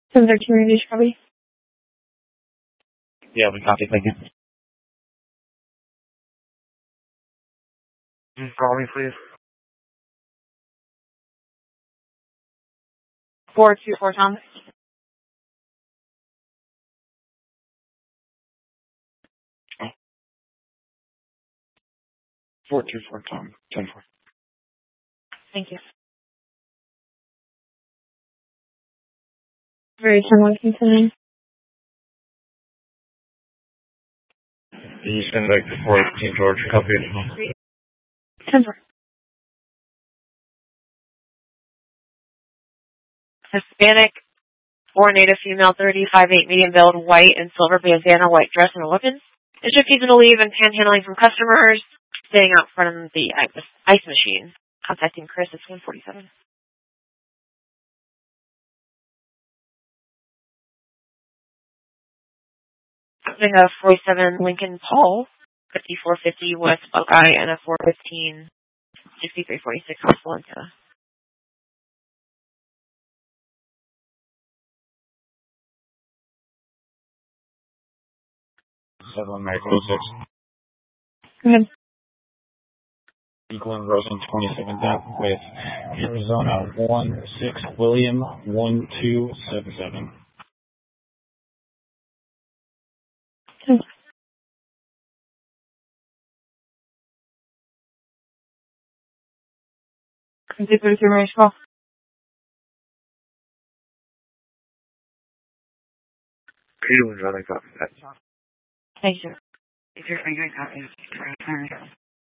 1013 Randy, copy. Yeah, we copy. Thank you. Just call me, please. 424 Tom. 424 Tom. 10-4. Thank you. Very 10-1 continuing. You send back to 418 George. Copy it. 10-4. Hispanic, 4 native female, 35'8", medium build, white and silver bandana, white dress and a weapon. Is refusing to leave and panhandling from customers, staying out front of the ice machine. Contacting Chris at 147. Having a 47 Lincoln Paul, 5450 West Buckeye, and a 415 6346 West Valencia. Seven American 6. Go ahead. Glenn Rosen 27th up with Arizona 16 William 1277. 10-4. Complete 33 Randy, call. Cleveland running copy that. Thank you. If you're figuring out